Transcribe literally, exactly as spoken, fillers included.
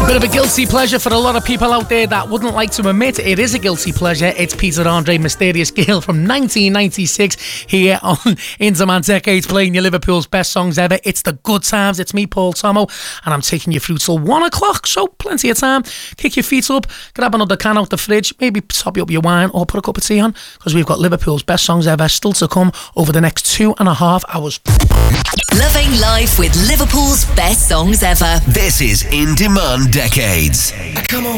Bit of a guilty pleasure for a lot of people out there that wouldn't like to admit it is a guilty pleasure. It's Peter Andre, Mysterious Girl from nineteen ninety-six here on Interman Decades, playing your Liverpool's best songs ever. It's the good times. It's me, Paul Tomo, and I'm taking you through till one o'clock, so plenty of time. Kick your feet up, grab another can out the fridge, maybe top you up your wine or put a cup of tea on, because we've got Liverpool's best songs ever still to come over the next two and a half hours. Loving life with Liverpool's best songs ever. This is In Demand Decades. Come on.